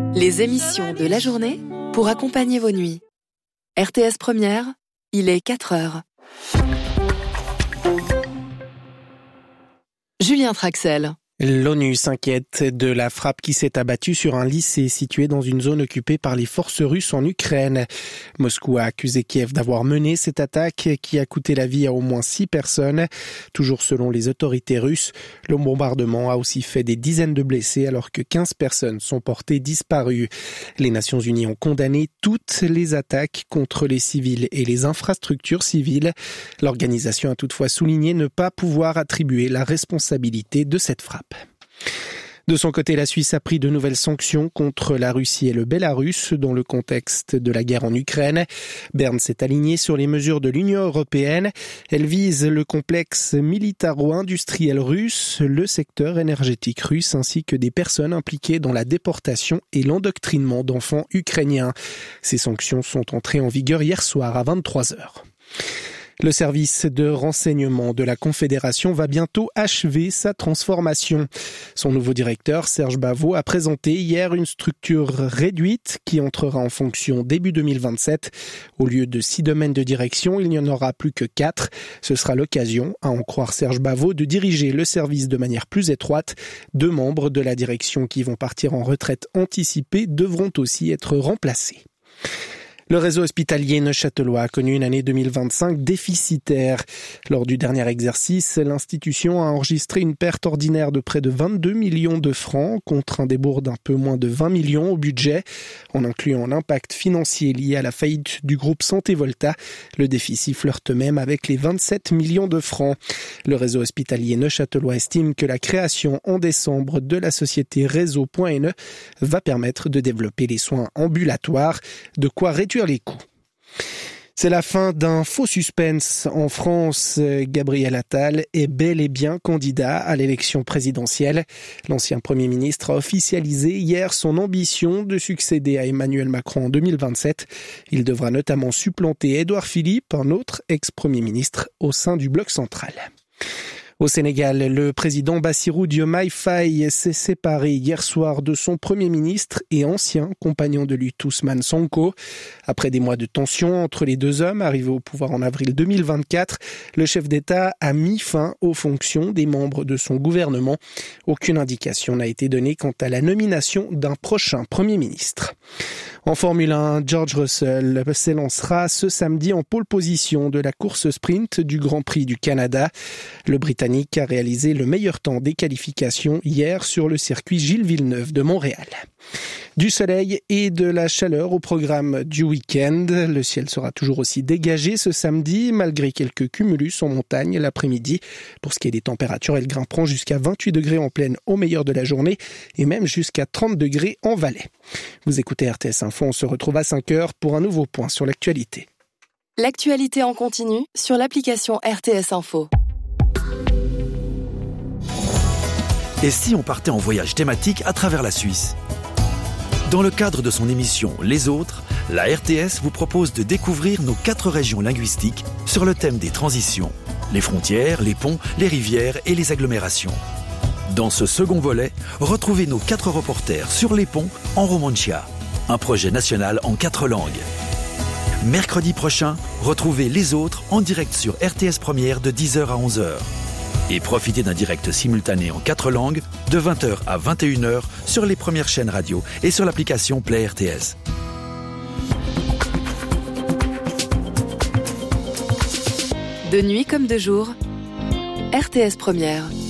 Les émissions de la journée pour accompagner vos nuits. RTS Première, il est 4 heures. Julien Traxel. L'ONU s'inquiète de la frappe qui s'est abattue sur un lycée situé dans une zone occupée par les forces russes en Ukraine. Moscou a accusé Kiev d'avoir mené cette attaque qui a coûté la vie à au moins 6 personnes. Toujours selon les autorités russes, le bombardement a aussi fait des dizaines de blessés alors que 15 personnes sont portées disparues. Les Nations Unies ont condamné toutes les attaques contre les civils et les infrastructures civiles. L'organisation a toutefois souligné ne pas pouvoir attribuer la responsabilité de cette frappe. De son côté, la Suisse a pris de nouvelles sanctions contre la Russie et le Bélarus dans le contexte de la guerre en Ukraine. Berne s'est aligné sur les mesures de l'Union européenne. Elle vise le complexe militaro-industriel russe, le secteur énergétique russe ainsi que des personnes impliquées dans la déportation et l'endoctrinement d'enfants ukrainiens. Ces sanctions sont entrées en vigueur hier soir à 23h. Le service de renseignement de la Confédération va bientôt achever sa transformation. Son nouveau directeur, Serge Bavot, a présenté hier une structure réduite qui entrera en fonction début 2027. Au lieu de 6 domaines de direction, il n'y en aura plus que 4. Ce sera l'occasion, à en croire Serge Bavot, de diriger le service de manière plus étroite. 2 membres de la direction qui vont partir en retraite anticipée devront aussi être remplacés. Le réseau hospitalier neuchâtelois a connu une année 2025 déficitaire. Lors du dernier exercice, l'institution a enregistré une perte ordinaire de près de 22 millions de francs contre un débours d'un peu moins de 20 millions au budget. En incluant l'impact financier lié à la faillite du groupe Santé Volta, le déficit flirte même avec les 27 millions de francs. Le réseau hospitalier neuchâtelois estime que la création en décembre de la société Réseau.ne va permettre de développer les soins ambulatoires, de quoi réduire les coûts. C'est la fin d'un faux suspense en France. Gabriel Attal est bel et bien candidat à l'élection présidentielle. L'ancien Premier ministre a officialisé hier son ambition de succéder à Emmanuel Macron en 2027. Il devra notamment supplanter Édouard Philippe, un autre ex-Premier ministre, au sein du bloc central. Au Sénégal, le président Bassirou Diomaye Faye s'est séparé hier soir de son Premier ministre et ancien compagnon de lutte Ousmane Sonko. Après des mois de tension entre les deux hommes, arrivés au pouvoir en avril 2024, le chef d'État a mis fin aux fonctions des membres de son gouvernement. Aucune indication n'a été donnée quant à la nomination d'un prochain Premier ministre. En Formule 1, George Russell s'élancera ce samedi en pole position de la course sprint du Grand Prix du Canada. Le Britannique a réalisé le meilleur temps des qualifications hier sur le circuit Gilles Villeneuve de Montréal. Du soleil et de la chaleur au programme du week-end. Le ciel sera toujours aussi dégagé ce samedi, malgré quelques cumulus en montagne l'après-midi. Pour ce qui est des températures, elles grimperont jusqu'à 28 degrés en plaine au meilleur de la journée et même jusqu'à 30 degrés en vallée. Vous écoutez RTS Info, on se retrouve à 5h pour un nouveau point sur l'actualité. L'actualité en continu sur l'application RTS Info. Et si on partait en voyage thématique à travers la Suisse ? Dans le cadre de son émission Les Autres, la RTS vous propose de découvrir nos 4 régions linguistiques sur le thème des transitions, les frontières, les ponts, les rivières et les agglomérations. Dans ce second volet, retrouvez nos 4 reporters sur les ponts en Romancia, un projet national en 4 langues. Mercredi prochain, retrouvez Les Autres en direct sur RTS Première de 10h à 11h. Et profitez d'un direct simultané en 4 langues de 20h à 21h sur les premières chaînes radio et sur l'application Play RTS. De nuit comme de jour, RTS Première.